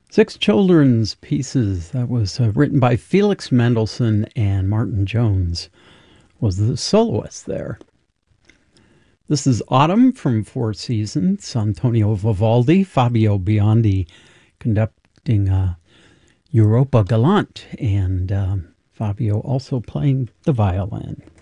Six children's pieces that was written by Felix Mendelssohn, and Martin Jones was the soloist there. This is Autumn from Four Seasons, Antonio Vivaldi, Fabio Biondi conducting Europa Galante, and Fabio also playing the violin.